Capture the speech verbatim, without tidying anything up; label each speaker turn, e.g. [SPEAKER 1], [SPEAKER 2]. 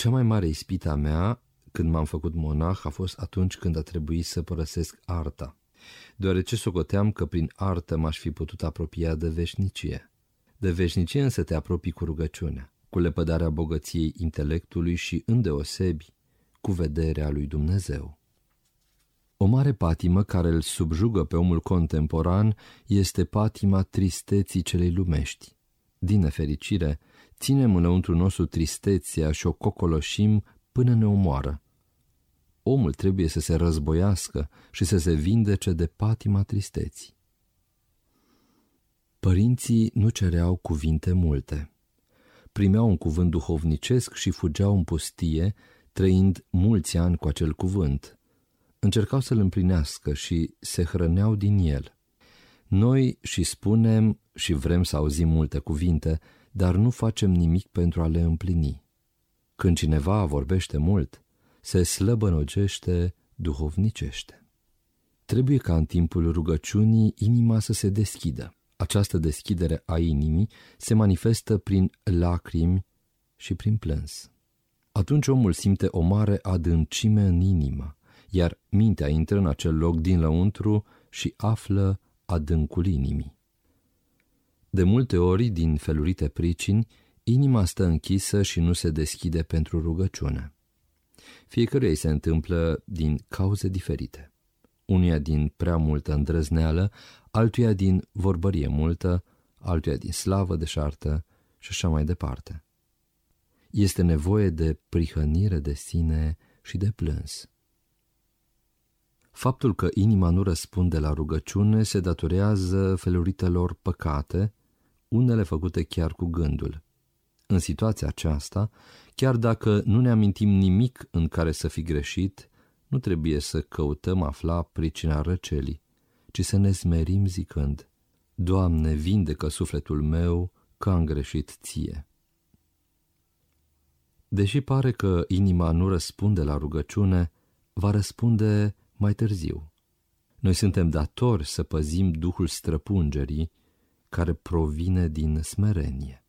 [SPEAKER 1] Cea mai mare ispită a mea, când m-am făcut monah, a fost atunci când a trebuit să părăsesc arta, deoarece socoteam că prin artă m-aș fi putut apropia de veșnicie. De veșnicie însă te apropii cu rugăciunea, cu lepădarea bogăției intelectului și, îndeosebi, cu vederea lui Dumnezeu. O mare patimă care îl subjugă pe omul contemporan este patima tristeții celei lumești. Din nefericire, ținem înăuntru nostru tristețea și o cocoloșim până ne omoară. Omul trebuie să se războiască și să se vindece de patima tristeții. Părinții nu cereau cuvinte multe. Primeau un cuvânt duhovnicesc și fugeau în pustie, trăind mulți ani cu acel cuvânt. Încercau să-l împlinească și se hrăneau din el. Noi și spunem și vrem să auzim multe cuvinte, dar nu facem nimic pentru a le împlini. Când cineva vorbește mult, se slăbănogește duhovnicește. Trebuie ca în timpul rugăciunii inima să se deschidă. Această deschidere a inimii se manifestă prin lacrimi și prin plâns. Atunci omul simte o mare adâncime în inimă, iar mintea intră în acel loc din lăuntru și află adâncul inimii. De multe ori, din felurite pricini, inima stă închisă și nu se deschide pentru rugăciune. Fiecăruia îi se întâmplă din cauze diferite. Unuia din prea multă îndrăzneală, altuia din vorbărie multă, altuia din slavă deșartă și așa mai departe. Este nevoie de prihănire de sine și de plâns. Faptul că inima nu răspunde la rugăciune se datorează feluritelor păcate, unele făcute chiar cu gândul. În situația aceasta, chiar dacă nu ne amintim nimic în care să fi greșit, nu trebuie să căutăm afla pricina răcelii, ci să ne smerim zicând: Doamne, vindecă sufletul meu că am greșit Ție. Deși pare că inima nu răspunde la rugăciune, va răspunde mai târziu. Noi suntem datori să păzim duhul străpungerii care provine din smerenie.